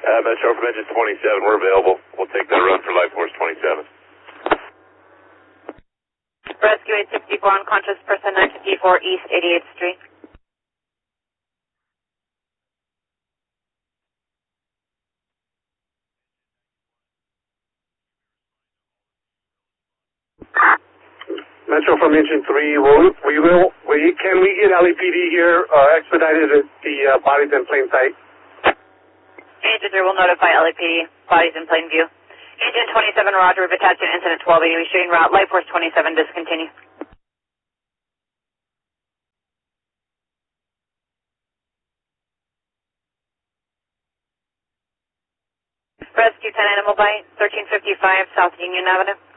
Metro from engine 27, we're available. We'll take that run for Life Force 27. Rescue 864, unconscious person 954 East 88th Street. Metro from engine 3, can we get LAPD here, expedited at the bodies in plain sight? Engine 3 will notify LAPD, bodies in plain view. Engine 27, roger, we've attached an incident 1280, shooting route, Life Force 27, discontinue. Rescue 10 Animal Bite, 1355 South Union Avenue.